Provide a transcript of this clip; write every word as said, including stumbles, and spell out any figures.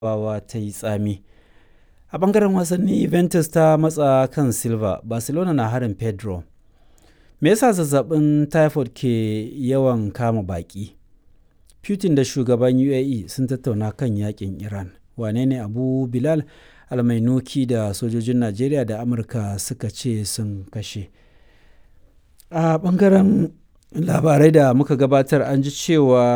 Bawa ta yi tsami. A ɓangaren wasanni, Juventus ta matsa kan Silva, Barcelona na harin Pedro. Me yasa zazzabin typhoid ke yawan kama baƙi? Putin da shugaban U A E sun tattauna kan yakin Iran. Wane ne Abu Bilal Almainuki da sojojin Najeriya da Amurka suka ce sun kashe? A ɓangaren labarai da muka gabatar an ji cewa